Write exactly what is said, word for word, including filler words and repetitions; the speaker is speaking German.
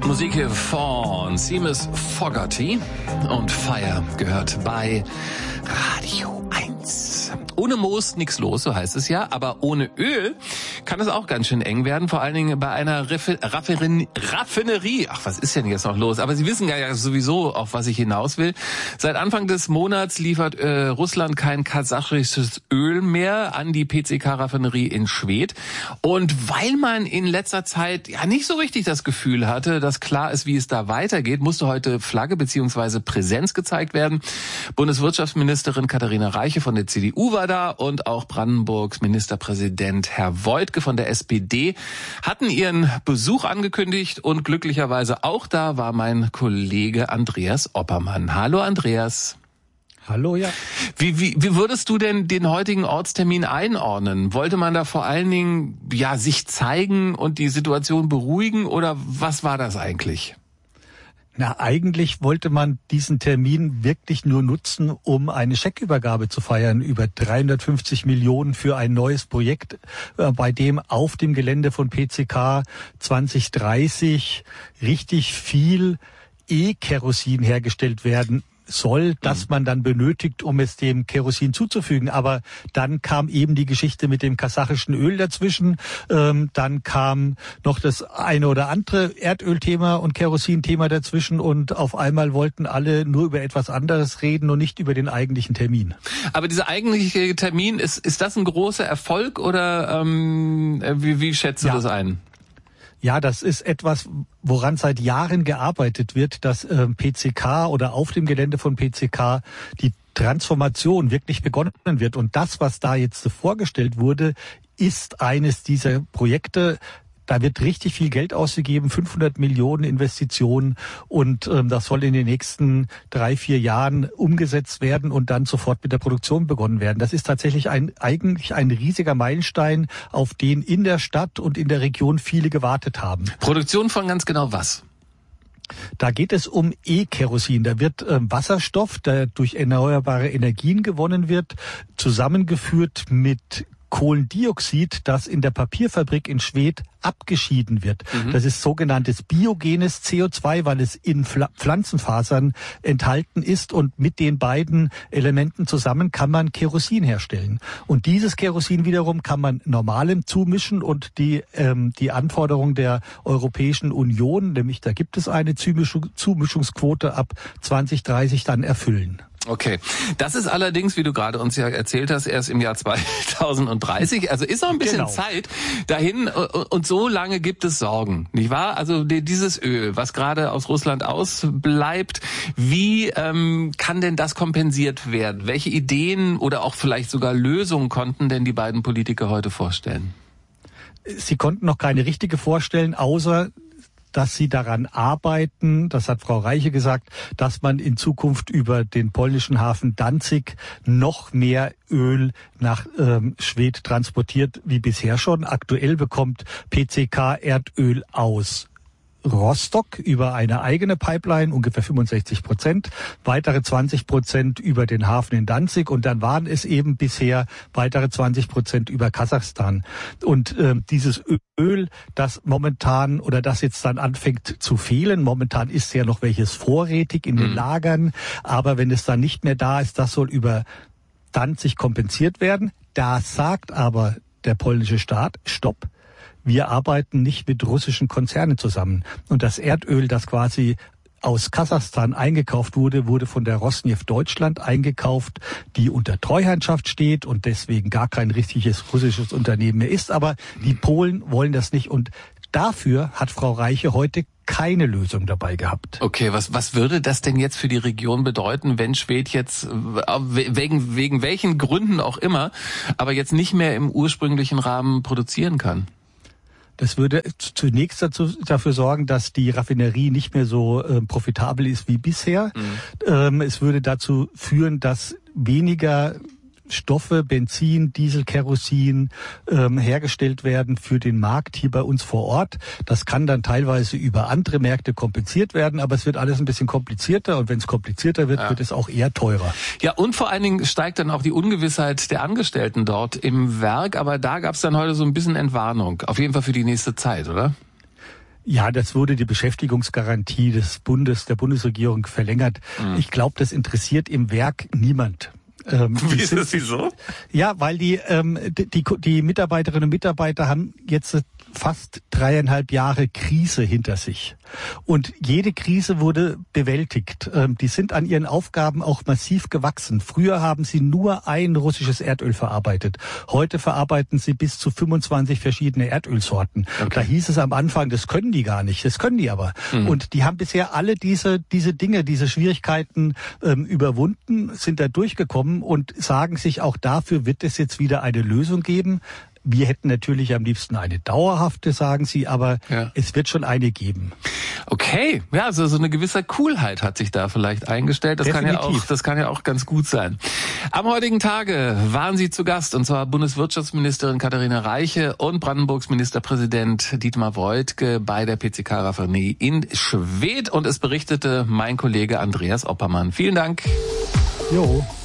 Musik hier von Seamus Fogarty und Fire gehört bei Radio eins. Ohne Moos nix los, so heißt es ja, aber ohne Öl kann es auch ganz schön eng werden, vor allen Dingen bei einer Raffi- Raffinerie. Raffinerie. Ach, was ist denn jetzt noch los? Aber Sie wissen ja sowieso, auf was ich hinaus will. Seit Anfang des Monats liefert äh, Russland kein kasachisches Öl mehr an die P C K-Raffinerie in Schwedt. Und weil man in letzter Zeit ja nicht so richtig das Gefühl hatte, dass klar ist, wie es da weitergeht, musste heute Flagge bzw. Präsenz gezeigt werden. Bundeswirtschaftsministerin Katharina Reiche von der C D U war da und auch Brandenburgs Ministerpräsident Herr Woidke von der S P D hatten ihren Besuch angekündigt und glücklicherweise auch da war mein Kollege Andreas Oppermann. Hallo Andreas. Hallo, ja. Wie, wie, wie würdest du denn den heutigen Ortstermin einordnen? Wollte man da vor allen Dingen ja sich zeigen und die Situation beruhigen oder was war das eigentlich? Na, eigentlich wollte man diesen Termin wirklich nur nutzen, um eine Scheckübergabe zu feiern über dreihundertfünfzig Millionen für ein neues Projekt, bei dem auf dem Gelände von P C K zwanzig dreißig richtig viel E-Kerosin hergestellt werden soll, dass man dann benötigt, um es dem Kerosin zuzufügen. Aber dann kam eben die Geschichte mit dem kasachischen Öl dazwischen. Ähm, dann kam noch das eine oder andere Erdölthema und Kerosinthema dazwischen und auf einmal wollten alle nur über etwas anderes reden und nicht über den eigentlichen Termin. Aber dieser eigentliche Termin, ist ist das ein großer Erfolg oder ähm, wie, wie schätzt du ja. das ein? Ja, das ist etwas, woran seit Jahren gearbeitet wird, dass äh, P C K oder auf dem Gelände von P C K die Transformation wirklich begonnen wird. Und das, was da jetzt vorgestellt wurde, ist eines dieser Projekte. Da wird richtig viel Geld ausgegeben, fünfhundert Millionen Investitionen und ähm, das soll in den nächsten drei, vier Jahren umgesetzt werden und dann sofort mit der Produktion begonnen werden. Das ist tatsächlich ein eigentlich ein riesiger Meilenstein, auf den in der Stadt und in der Region viele gewartet haben. Produktion von ganz genau was? Da geht es um E-Kerosin. Da wird äh, Wasserstoff, der durch erneuerbare Energien gewonnen wird, zusammengeführt mit Kohlendioxid, das in der Papierfabrik in Schwedt abgeschieden wird. Mhm. Das ist sogenanntes biogenes C O zwei, weil es in Pfl- Pflanzenfasern enthalten ist und mit den beiden Elementen zusammen kann man Kerosin herstellen. Und dieses Kerosin wiederum kann man normalem zumischen und die ähm, die Anforderung der Europäischen Union, nämlich da gibt es eine Zumischung, Zumischungsquote ab zwanzig dreißig dann erfüllen. Okay, das ist allerdings, wie du gerade uns ja erzählt hast, erst im Jahr zweitausenddreißig. Also ist noch ein bisschen genau. Zeit dahin und so lange gibt es Sorgen, nicht wahr? Also dieses Öl, was gerade aus Russland ausbleibt, wie ähm, kann denn das kompensiert werden? Welche Ideen oder auch vielleicht sogar Lösungen konnten denn die beiden Politiker heute vorstellen? Sie konnten noch keine richtige vorstellen, außer dass sie daran arbeiten, das hat Frau Reiche gesagt, dass man in Zukunft über den polnischen Hafen Danzig noch mehr Öl nach ähm, Schwedt transportiert wie bisher schon. Aktuell bekommt P C K Erdöl aus Rostock über eine eigene Pipeline, ungefähr fünfundsechzig Prozent, weitere zwanzig Prozent über den Hafen in Danzig und dann waren es eben bisher weitere zwanzig Prozent über Kasachstan. Und äh, dieses Öl, das momentan oder das jetzt dann anfängt zu fehlen, momentan ist ja noch welches vorrätig in den mhm. Lagern, aber wenn es dann nicht mehr da ist, das soll über Danzig kompensiert werden. Da sagt aber der polnische Staat, stopp. Wir arbeiten nicht mit russischen Konzernen zusammen. Und das Erdöl, das quasi aus Kasachstan eingekauft wurde, wurde von der Rosneft Deutschland eingekauft, die unter Treuhandschaft steht und deswegen gar kein richtiges russisches Unternehmen mehr ist. Aber die Polen wollen das nicht. Und dafür hat Frau Reiche heute keine Lösung dabei gehabt. Okay, was was würde das denn jetzt für die Region bedeuten, wenn Schwedt jetzt wegen wegen welchen Gründen auch immer, aber jetzt nicht mehr im ursprünglichen Rahmen produzieren kann? Das würde zunächst dazu, dafür sorgen, dass die Raffinerie nicht mehr so äh, profitabel ist wie bisher. Mhm. Ähm, es würde dazu führen, dass weniger Stoffe, Benzin, Diesel, Kerosin ähm, hergestellt werden für den Markt hier bei uns vor Ort. Das kann dann teilweise über andere Märkte kompensiert werden, aber es wird alles ein bisschen komplizierter und wenn es komplizierter wird, ja. wird es auch eher teurer. Ja, und vor allen Dingen steigt dann auch die Ungewissheit der Angestellten dort im Werk, aber da gab es dann heute so ein bisschen Entwarnung, auf jeden Fall für die nächste Zeit, oder? Ja, das wurde die Beschäftigungsgarantie des Bundes, der Bundesregierung verlängert. Mhm. Ich glaube, das interessiert im Werk niemand. Ähm, Wie ist das wieso? Ja, weil die, ähm, die, die, die Mitarbeiterinnen und Mitarbeiter haben jetzt fast dreieinhalb Jahre Krise hinter sich. Und jede Krise wurde bewältigt. Ähm, die sind an ihren Aufgaben auch massiv gewachsen. Früher haben sie nur ein russisches Erdöl verarbeitet. Heute verarbeiten sie bis zu fünfundzwanzig verschiedene Erdölsorten. Okay. Da hieß es am Anfang, das können die gar nicht. Das können die aber. Mhm. Und die haben bisher alle diese, diese Dinge, diese Schwierigkeiten ähm, überwunden, sind da durchgekommen und sagen sich, auch dafür wird es jetzt wieder eine Lösung geben. Wir hätten natürlich am liebsten eine dauerhafte, sagen Sie, aber ja. es wird schon eine geben. Okay, ja, also so eine gewisse Coolheit hat sich da vielleicht eingestellt. Das Definitiv. kann ja auch, das kann ja auch ganz gut sein. Am heutigen Tage waren Sie zu Gast, und zwar Bundeswirtschaftsministerin Katharina Reiche und Brandenburgs Ministerpräsident Dietmar Woidke bei der P C K-Raffinerie in Schwedt. Und es berichtete mein Kollege Andreas Oppermann. Vielen Dank. Jo.